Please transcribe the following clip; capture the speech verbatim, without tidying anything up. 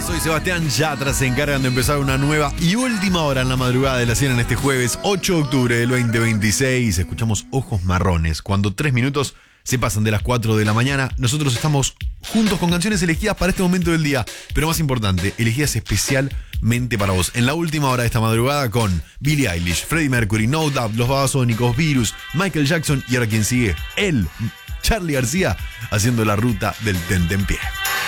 Soy Sebastián Yatra, se encargan de empezar una nueva y última hora en la madrugada de la cena en este jueves ocho de octubre del veinte veintiséis. Escuchamos Ojos Marrones, cuando tres minutos se pasan de las cuatro de la mañana. Nosotros estamos juntos con canciones elegidas para este momento del día, pero más importante, elegidas especialmente para vos. En la última hora de esta madrugada con Billie Eilish, Freddie Mercury, No Doubt, Los Babasónicos, Virus, Michael Jackson y ahora quien sigue, él, Charly García, haciendo la ruta del Tentempié.